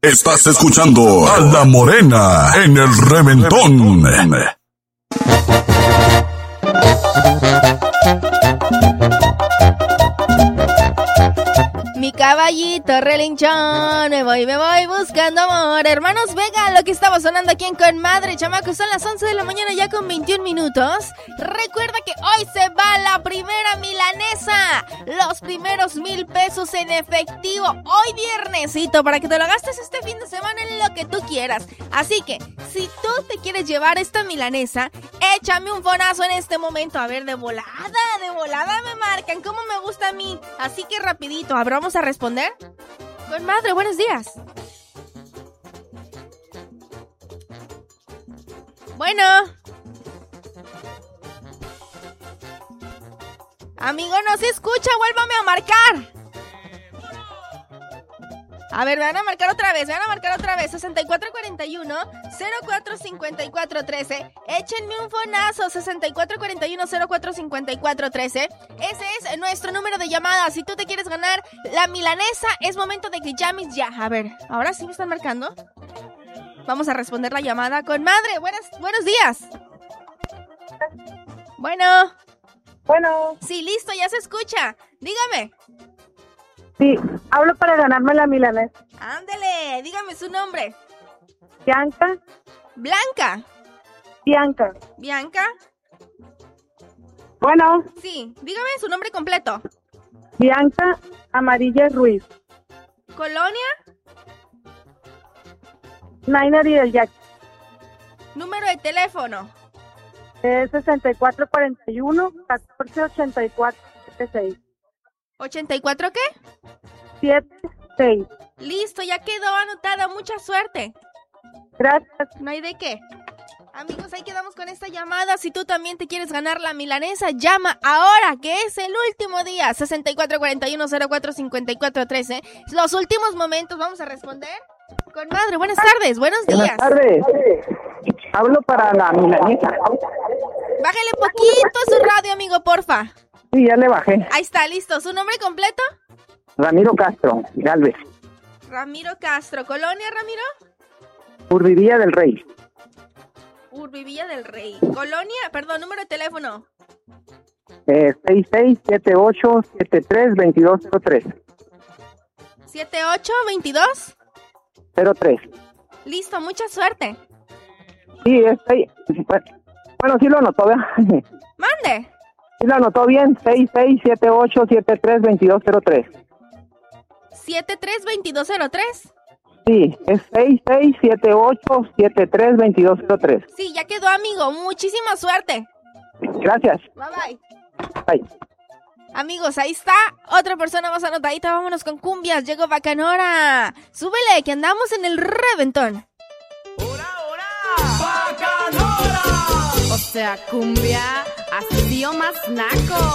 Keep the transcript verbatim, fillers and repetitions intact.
Estás escuchando a La Morena en el Reventón. Mi caballito relinchón, me voy, me voy buscando amor. Hermanos Vega, lo que estaba sonando aquí en Con Madre, chamacos, son las once de la mañana ya con veintiún minutos. Recuerda que hoy se va la primera milanesa, los primeros mil pesos en efectivo, hoy viernesito, para que te lo gastes este fin de semana en lo que tú quieras. Así que, si tú te quieres llevar esta milanesa, échame un fonazo en este momento. A ver, de volada, de volada me marcan, como me gusta a mí. Así que rapidito, a ver, vamos a responder. Con Madre, buenos días. Bueno. Amigo, no se escucha, vuélvame a marcar. A ver, me van a marcar otra vez, me van a marcar otra vez. sesenta y cuatro cuarenta y uno, cero cuatro cincuenta y cuatro trece. Échenme un fonazo, sesenta y cuatro cuarenta y uno, cero cuatro cincuenta y cuatro trece. Ese es nuestro número de llamada. Si tú te quieres ganar la milanesa, es momento de que llames ya. A ver, ahora sí me están marcando. Vamos a responder la llamada. Con Madre, buenas, buenos días. Bueno. Bueno. Sí, listo, ya se escucha. Dígame. Sí, hablo para ganarme la milanesa. Ándele, dígame su nombre. Bianca. Blanca. Bianca. Bianca. Bueno. Sí, dígame su nombre completo. Bianca Amarilla Ruiz. ¿Colonia? Nainari del Yaque. Número de teléfono. Es sesenta y cuatro cuarenta y uno, catorce ochenta y cuatro, setenta y seis. ¿ochenta y cuatro qué? setenta y seis. Listo, ya quedó anotada. Mucha suerte. Gracias. No hay de qué. Amigos, ahí quedamos con esta llamada. Si tú también te quieres ganar la milanesa, llama ahora, que es el último día. sesenta y cuatro cuarenta y uno, cero cuatro cincuenta y cuatro trece. Los últimos momentos, vamos a responder. Con Madre, buenas tardes, buenos días. Buenas tardes. Hablo para la milanesa. Bájale poquito a su radio, amigo, porfa. Sí, ya le bajé. Ahí está, listo. ¿Su nombre completo? Ramiro Castro, Galvez. Ramiro Castro. ¿Colonia, Ramiro? Urbivilla del Rey. Urbivilla del Rey. ¿Colonia? Perdón, número de teléfono. Eh, seis seis siete ocho siete tres dos dos cero tres. ¿siete ocho veintidós? cero tres. Listo, mucha suerte. Sí, está ahí. Bueno, sí lo anotó, ¿verdad? Mande. Sí lo anotó bien. seis seis siete ocho siete tres dos dos cero tres. ¿siete tres veintidós cero tres? Sí, es seis seis siete ocho siete tres dos dos cero tres. Sí, ya quedó, amigo. Muchísima suerte. Gracias. Bye, bye. Bye. Amigos, ahí está. Otra persona más anotadita. Vámonos con cumbias. Llegó Bacanora. Súbele, que andamos en el Reventón. ¡Hora, hora! ¡Bacanora! O sea, cumbia, así o más naco.